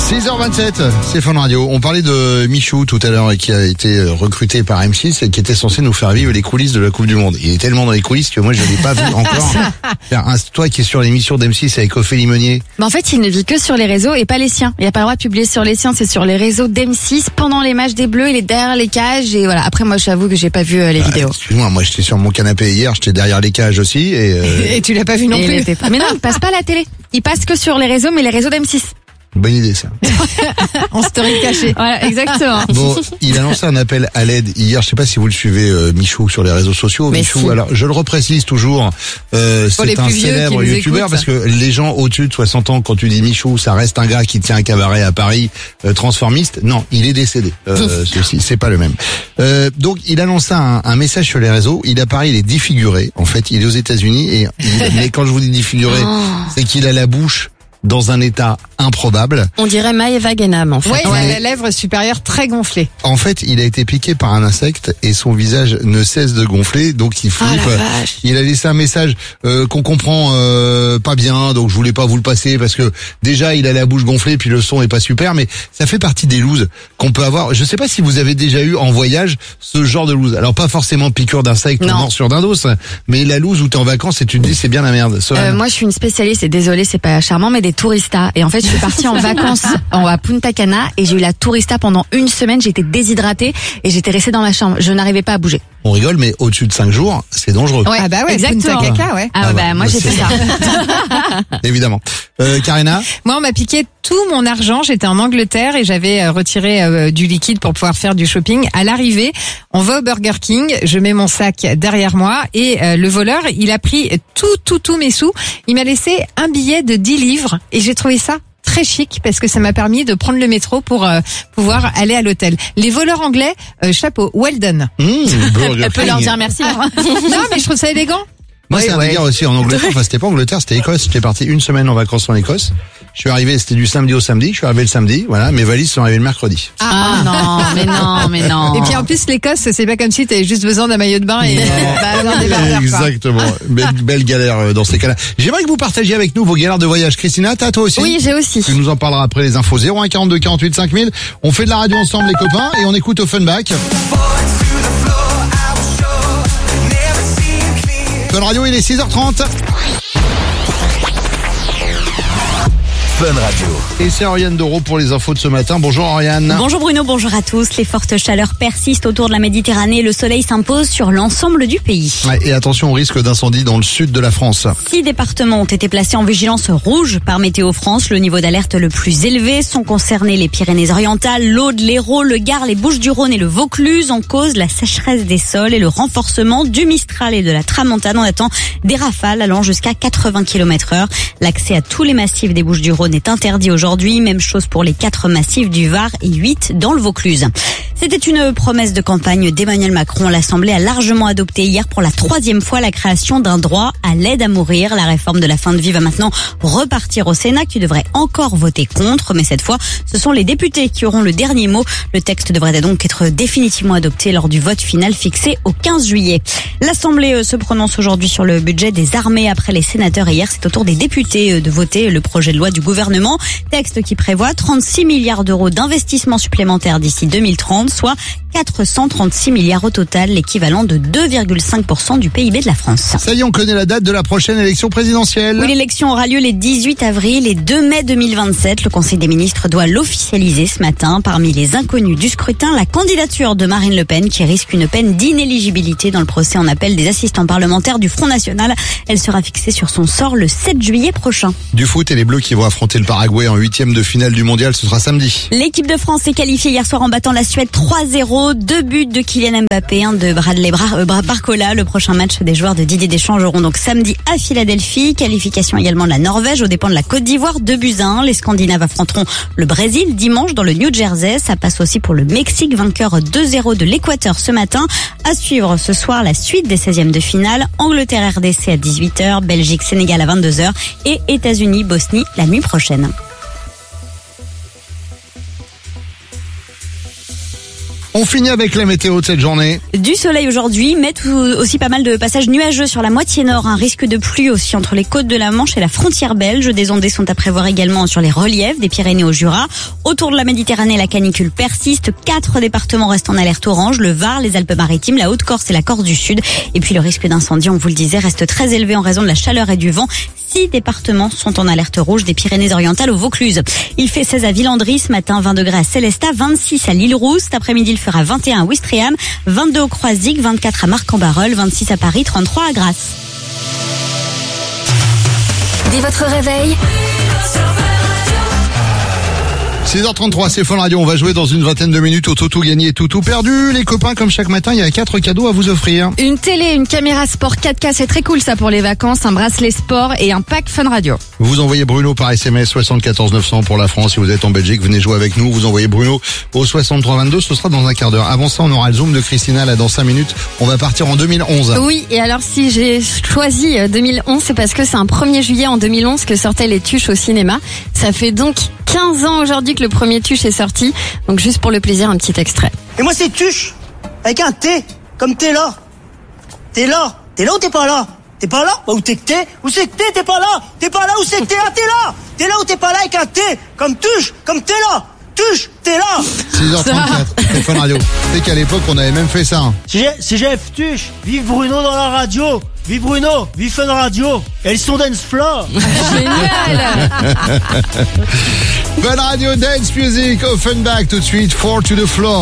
6h27, c'est Fun Radio. On parlait de Michou tout à l'heure et qui a été recruté par M6 et qui était censé nous faire vivre les coulisses de la Coupe du Monde. Il est tellement dans les coulisses que moi je ne l'ai pas vu encore. Toi qui es sur l'émission d'M6 avec Ophélie Meunier. Mais en fait, il ne vit que sur les réseaux et pas les siens. Il n'a pas le droit de publier sur les siens, c'est sur les réseaux d'M6 pendant les matchs des Bleus, il est derrière les cages et voilà. Après moi j'avoue que j'ai pas vu les vidéos. Excuse-moi, moi j'étais sur mon canapé hier, j'étais derrière les cages aussi Et tu l'as pas vu non plus. Mais non, il passe pas à la télé. Il passe que sur les réseaux, mais les réseaux d'M6. Bonne idée ça. En story caché. Voilà, exactement. Bon, il a lancé un appel à l'aide hier. Je sais pas si vous le suivez, Michou, sur les réseaux sociaux. Mais Michou, si. alors je le reprécise toujours. C'est un célèbre youtubeur parce que les gens au-dessus de 60 ans, quand tu dis Michou, ça reste un gars qui tient un cabaret à Paris, transformiste. Non, il est décédé. Ceci, c'est pas le même. Donc, il a lancé un message sur les réseaux. Il apparaît, il est défiguré. En fait, il est aux États-Unis mais quand je vous dis défiguré, c'est qu'il a la bouche dans un état improbable. On dirait Maëva Guénam en fait. Ouais, il a la lèvre supérieure très gonflée. En fait, il a été piqué par un insecte et son visage ne cesse de gonfler, donc il flippe. Il a laissé un message qu'on comprend pas bien, donc je voulais pas vous le passer parce que déjà il a la bouche gonflée puis le son est pas super, mais ça fait partie des looses qu'on peut avoir. Je sais pas si vous avez déjà eu en voyage ce genre de loose. Alors pas forcément piqûre d'insecte ou morsure d'un dos, mais la loose où t'es en vacances et tu te dis c'est bien la merde. Moi je suis une spécialiste et désolée c'est pas charmant mais des touristas et en fait je suis partie en vacances à Punta Cana et j'ai eu la tourista pendant une semaine, j'étais déshydratée et j'étais restée dans ma chambre, je n'arrivais pas à bouger. On rigole mais au-dessus de 5 jours, c'est dangereux. Ouais, ah bah ouais, exactement. Punta Caca, ouais. Moi j'ai fait ça. Évidemment. Karina? Moi, on m'a piqué tout mon argent. J'étais en Angleterre et j'avais retiré du liquide pour pouvoir faire du shopping. À l'arrivée, on va au Burger King. Je mets mon sac derrière moi et le voleur, il a pris tous mes sous. Il m'a laissé un billet de 10 livres et j'ai trouvé ça très chic parce que ça m'a permis de prendre le métro pour pouvoir aller à l'hôtel. Les voleurs anglais, chapeau, well done. Elle peut leur dire merci. Non, mais je trouve ça élégant. Moi, c'est un délire aussi en Angleterre. Enfin, c'était pas Angleterre, c'était Écosse. J'étais parti une semaine en vacances en Écosse. Je suis arrivé, c'était du samedi au samedi. Je suis arrivé le samedi. Voilà, mes valises sont arrivées le mercredi. Mais non. Et puis en plus, l'Écosse, c'est pas comme si t'avais juste besoin d'un maillot de bain et d'un débardeur. Exactement. Belle galère dans ces cas-là. J'aimerais que vous partagiez avec nous vos galères de voyage. Christina, t'as toi aussi? Oui, j'ai aussi. Tu nous en parleras après les infos. 01 42 48 5000. On fait de la radio ensemble, les copains, et on écoute Offenbach. Fun Radio, il est 6h30. Fun Radio. Et c'est Oriane Doro pour les infos de ce matin. Bonjour Oriane. Bonjour Bruno, bonjour à tous. Les fortes chaleurs persistent autour de la Méditerranée. Le soleil s'impose sur l'ensemble du pays. Ouais, et attention au risque d'incendie dans le sud de la France. 6 départements ont été placés en vigilance rouge par Météo France. Le niveau d'alerte le plus élevé sont concernés les Pyrénées-Orientales, l'Aude, l'Hérault, le Gard, les Bouches-du-Rhône et le Vaucluse. En cause, la sécheresse des sols et le renforcement du Mistral et de la Tramontane. On attend des rafales allant jusqu'à 80 km/h. L'accès à tous les massifs des Bouches-du-Rhône est interdit aujourd'hui. Même chose pour les 4 massifs du Var et 8 dans le Vaucluse. C'était une promesse de campagne d'Emmanuel Macron. L'Assemblée a largement adopté hier pour la 3e fois la création d'un droit à l'aide à mourir. La réforme de la fin de vie va maintenant repartir au Sénat qui devrait encore voter contre. Mais cette fois, ce sont les députés qui auront le dernier mot. Le texte devrait donc être définitivement adopté lors du vote final fixé au 15 juillet. L'Assemblée se prononce aujourd'hui sur le budget des armées après les sénateurs. Hier, c'est au tour des députés de voter le projet de loi du gouvernement. Texte qui prévoit 36 milliards d'euros d'investissements supplémentaires d'ici 2030, soit 436 milliards au total, l'équivalent de 2,5% du PIB de la France. Ça y est, on connaît la date de la prochaine élection présidentielle. Oui, l'élection aura lieu les 18 avril et 2 mai 2027. Le Conseil des ministres doit l'officialiser ce matin. Parmi les inconnus du scrutin, la candidature de Marine Le Pen qui risque une peine d'inéligibilité dans le procès en appel des assistants parlementaires du Front National. Elle sera fixée sur son sort le 7 juillet prochain. Du foot et les Bleus qui vont affronter le Paraguay en 8e de finale du mondial, ce sera samedi. L'équipe de France s'est qualifiée hier soir en battant la Suède 3-0. 2 buts de Kylian Mbappé, 1 de Bradley Barcola. Le prochain match des joueurs de Didier Deschamps joueront donc samedi à Philadelphie. Qualification également de la Norvège aux dépens de la Côte d'Ivoire, 2-1. Les Scandinaves affronteront le Brésil dimanche dans le New Jersey. Ça passe aussi pour le Mexique, vainqueur 2-0 de l'Équateur ce matin. À suivre ce soir la suite des 16e de finale. Angleterre-RDC à 18h, Belgique-Sénégal à 22h et États-Unis-Bosnie la nuit prochaine. On finit avec la météo de cette journée. Du soleil aujourd'hui, mais aussi pas mal de passages nuageux sur la moitié nord. Un risque de pluie aussi entre les côtes de la Manche et la frontière belge. Des ondées sont à prévoir également sur les reliefs des Pyrénées au Jura. Autour de la Méditerranée, la canicule persiste. 4 départements restent en alerte orange. Le Var, les Alpes-Maritimes, la Haute-Corse et la Corse du Sud. Et puis le risque d'incendie, on vous le disait, reste très élevé en raison de la chaleur et du vent. 6 départements sont en alerte rouge des Pyrénées-Orientales au Vaucluse. Il fait 16 à Villandry ce matin, 20 degrés à Célestat, 26 à l'Île-Rousse. Cet après-midi, il fera 21 à Ouistreham, 22 au Croisic, 24 à Marc-en-Barœul, 26 à Paris, 33 à Grasse. Dès votre réveil, 6h33, c'est Fun Radio. On va jouer dans une vingtaine de minutes au Toto gagné et Toto perdu. Les copains, comme chaque matin, il y a 4 cadeaux à vous offrir. Une télé, une caméra sport 4K, c'est très cool ça pour les vacances, un bracelet sport et un pack Fun Radio. Vous envoyez Bruno par SMS 74 900 pour la France. Si vous êtes en Belgique, venez jouer avec nous. Vous envoyez Bruno au 63 22. Ce sera dans un quart d'heure. Avant ça, on aura le Zoom de Christina là dans 5 minutes. On va partir en 2011. Oui, et alors si j'ai choisi 2011, c'est parce que c'est un 1er juillet en 2011 que sortaient les Tuches au cinéma. Ça fait donc 15 ans aujourd'hui que le premier Tuche est sorti. Donc juste pour le plaisir, un petit extrait. Et moi c'est Tuche, avec un T, comme t'es là. T'es là. T'es là ou t'es pas là? T'es pas là? Bah où t'es que t'es? Où c'est que t'es pas là? T'es pas là, où c'est que t'es là? T'es là. T'es là ou t'es pas là avec un T, comme Tuche, comme t'es là. Tuche, t'es là. 6h34, c'est Fun Radio. C'est qu'à l'époque, on avait même fait ça. Hein. C'est Jeff Tuche. Vive Bruno dans la radio. Vive Bruno, vive Fun Radio. Elles sont dance floor. Génial. Fun Radio Dance Music, Offenbach tout de suite, 4 to the floor.